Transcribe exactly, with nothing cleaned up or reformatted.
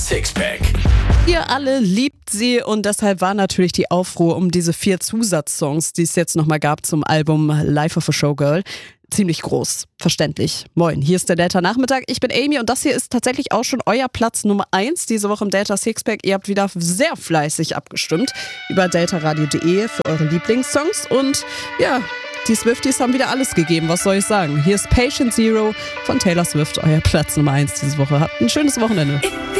Sixpack. Ihr alle liebt sie und deshalb war natürlich die Aufruhr um diese vier Zusatzsongs, die es jetzt nochmal gab zum Album Life of a Showgirl, ziemlich groß. Verständlich. Moin, hier ist der Delta Nachmittag. Ich bin Amy und das hier ist tatsächlich auch schon euer Platz Nummer eins diese Woche im Delta Sixpack. Ihr habt wieder sehr fleißig abgestimmt über deltaradio punkt de für eure Lieblingssongs und ja, die Swifties haben wieder alles gegeben, was soll ich sagen. Hier ist Patient Zero von Taylor Swift, euer Platz Nummer eins diese Woche. Habt ein schönes Wochenende.